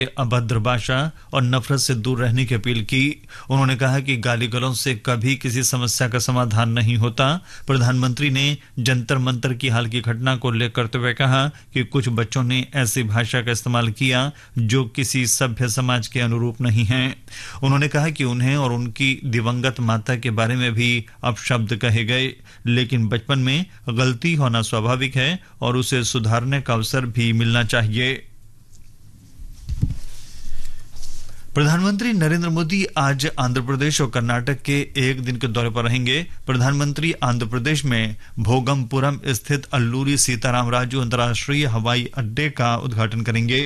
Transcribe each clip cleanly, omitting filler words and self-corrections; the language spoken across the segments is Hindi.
अभद्र भाषा और नफरत से दूर रहने की अपील की। उन्होंने कहा कि गाली गलौज से कभी किसी समस्या का समाधान नहीं होता। प्रधानमंत्री ने जंतर मंतर की हाल की घटना को उल्लेख करते हुए कहा कि कुछ बच्चों ने ऐसी भाषा का इस्तेमाल किया जो किसी सभ्य समाज के अनुरूप नहीं है। उन्होंने कहा कि उन्हें और उनकी दिवंगत माता के बारे में भी अपशब्द कहे गए, लेकिन बचपन में गलती होना स्वाभाविक है और उसे सुधारने का अवसर भी मिलना चाहिए। प्रधानमंत्री नरेंद्र मोदी आज आंध्र प्रदेश और कर्नाटक के एक दिन के दौरे पर रहेंगे। प्रधानमंत्री आंध्र प्रदेश में भोगमपुरम स्थित अल्लूरी सीताराम राजू अंतर्राष्ट्रीय हवाई अड्डे का उद्घाटन करेंगे।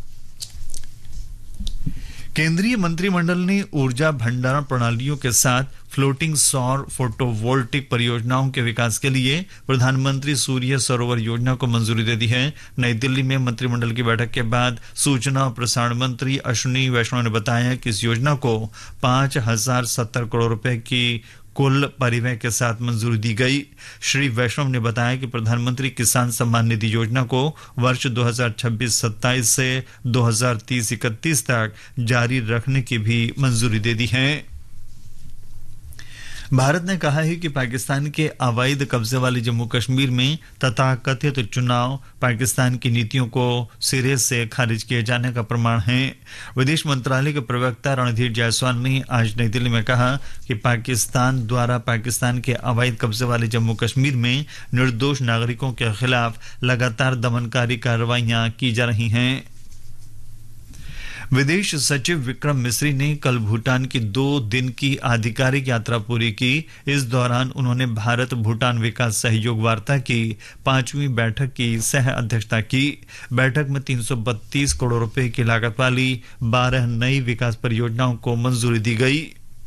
केंद्रीय मंत्रिमंडल ने ऊर्जा भंडारण प्रणालियों के साथ फ्लोटिंग सौर फोटोवोल्टिक परियोजनाओं के विकास के लिए प्रधानमंत्री सूर्य सरोवर योजना को मंजूरी दे दी है। नई दिल्ली में मंत्रिमंडल की बैठक के बाद सूचना और प्रसारण मंत्री अश्विनी वैष्णव ने बताया कि इस योजना को 5070 करोड़ रुपए की कुल परिव्यय के साथ मंजूरी दी गई। श्री वैष्णव ने बताया कि प्रधानमंत्री किसान सम्मान निधि योजना को वर्ष 2026-27 से 2030-31 तक जारी रखने की भी मंजूरी दे दी है। भारत ने कहा है कि पाकिस्तान के अवैध कब्जे वाले जम्मू कश्मीर में तथाकथित चुनाव पाकिस्तान की नीतियों को सिरे से खारिज किए जाने का प्रमाण है। विदेश मंत्रालय के प्रवक्ता रणधीर जायसवाल ने आज नई दिल्ली में कहा कि पाकिस्तान द्वारा पाकिस्तान के अवैध कब्जे वाले जम्मू कश्मीर में निर्दोष नागरिकों के खिलाफ लगातार दमनकारी कार्रवाइयां की जा रही हैं। विदेश सचिव विक्रम मिस्री ने कल भूटान की 2 दिन की आधिकारिक यात्रा पूरी की। इस दौरान उन्होंने भारत भूटान विकास सहयोग वार्ता की 5वीं बैठक की सह अध्यक्षता की। बैठक में 332 करोड़ रुपए की लागत वाली 12 नई विकास परियोजनाओं को मंजूरी दी गई।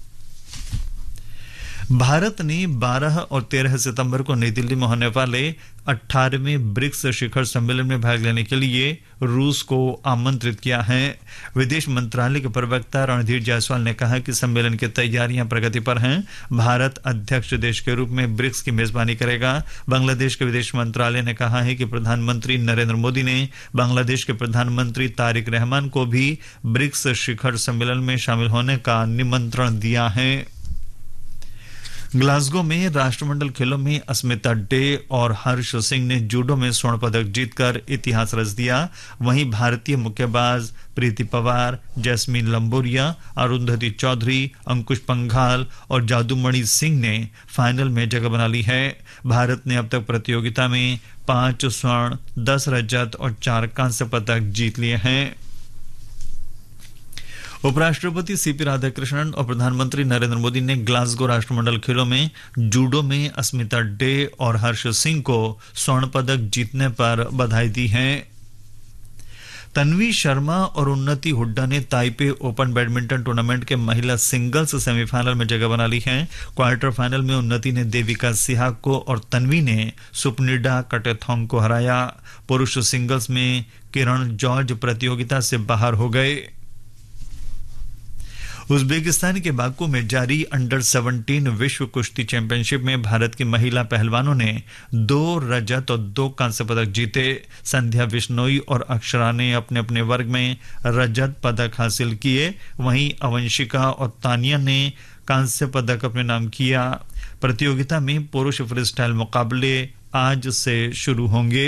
भारत ने 12 और 13 सितंबर को नई दिल्ली में होने वाले 18वें ब्रिक्स शिखर सम्मेलन में भाग लेने के लिए रूस को आमंत्रित किया है। विदेश मंत्रालय के प्रवक्ता रणधीर जायसवाल ने कहा कि सम्मेलन की तैयारियां प्रगति पर हैं। भारत अध्यक्ष देश के रूप में ब्रिक्स की मेजबानी करेगा। बांग्लादेश के विदेश मंत्रालय ने कहा है कि प्रधानमंत्री नरेंद्र मोदी ने बांग्लादेश के प्रधानमंत्री तारिक रहमान को भी ब्रिक्स शिखर सम्मेलन में शामिल होने का निमंत्रण दिया है। ग्लासगो में राष्ट्रमंडल खेलों में अस्मिता डे और हर्ष सिंह ने जूडो में स्वर्ण पदक जीतकर इतिहास रच दिया। वहीं भारतीय मुक्केबाज प्रीति पवार, जैस्मीन लंबोरिया, अरुंधति चौधरी, अंकुश पंघाल और जादूमणि सिंह ने फाइनल में जगह बना ली है। भारत ने अब तक प्रतियोगिता में 5 स्वर्ण, 10 रजत और 4 कांस्य पदक जीत लिए हैं। उपराष्ट्रपति सीपी राधाकृष्णन और प्रधानमंत्री नरेंद्र मोदी ने ग्लासगो राष्ट्रमंडल खेलों में जूडो में अस्मिता डे और हर्ष सिंह को स्वर्ण पदक जीतने पर बधाई दी है। तन्वी शर्मा और उन्नति हुड्डा ने ताइपे ओपन बैडमिंटन टूर्नामेंट के महिला सिंगल्स सेमीफाइनल में जगह बना ली है। क्वार्टर फाइनल में उन्नति ने देविका सिहाग को और तन्वी ने सुपनिडा कटेथोंग को हराया। पुरुष सिंगल्स में किरण जॉर्ज प्रतियोगिता से बाहर हो गए। उज्बेकिस्तान के बाकू में जारी अंडर 17 विश्व कुश्ती चैंपियनशिप में भारत की महिला पहलवानों ने 2 रजत और 2 कांस्य पदक जीते। संध्या बिश्नोई और अक्षरा ने अपने अपने वर्ग में रजत पदक हासिल किए। वहीं अवंशिका और तानिया ने कांस्य पदक अपने नाम किया। प्रतियोगिता में पुरुष फ्रीस्टाइल मुकाबले आज से शुरू होंगे।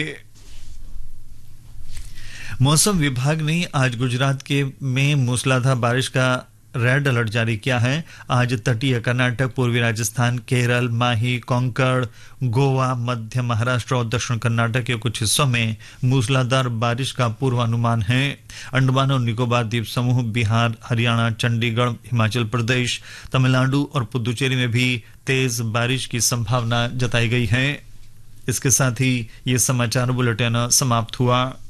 मौसम विभाग ने आज गुजरात में मूसलाधार बारिश का रेड अलर्ट जारी किया है। आज तटीय कर्नाटक, पूर्वी राजस्थान, केरल, माही, कोंकण, गोवा, मध्य महाराष्ट्र और दक्षिण कर्नाटक के कुछ हिस्सों में मूसलाधार बारिश का पूर्वानुमान है। अंडमान और निकोबार द्वीप समूह, बिहार, हरियाणा, चंडीगढ़, हिमाचल प्रदेश, तमिलनाडु और पुदुचेरी में भी तेज बारिश की संभावना जताई गई है। इसके साथ ही ये समाचार बुलेटिन समाप्त हुआ।